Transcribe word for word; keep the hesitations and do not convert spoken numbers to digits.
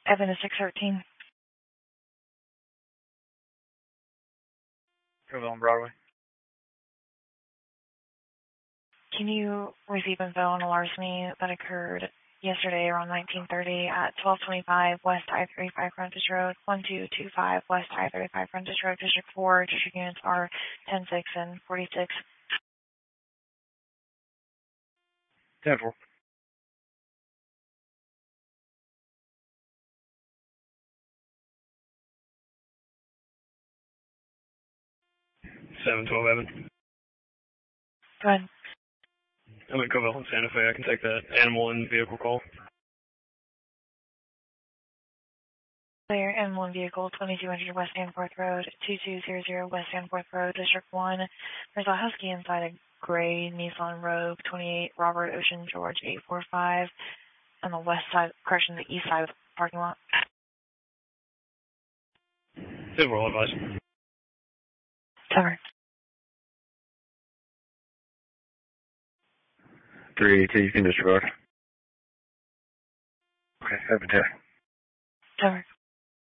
Evan is six thirteen. Covell on Broadway. Can you receive info on a larceny that occurred yesterday around nineteen thirty at twelve twenty-five West I thirty-five Frontage Road, one two two five West I thirty-five Frontage Road, District four, District units are ten six and forty-six. ten four. seven twelve Evan. Go ahead. I'm at Covell in Santa Fe. I can take that animal and vehicle call. Clear M one vehicle, twenty-two hundred West Danforth Road, two two zero zero West Danforth Road, District one. There's a husky inside a gray Nissan Rogue, twenty-eight Robert Ocean George eight four five on the west side, correction, the east side of the parking lot. Civil advice. Cover. three eighty-two, you can disregard. Okay, have a day. Cover.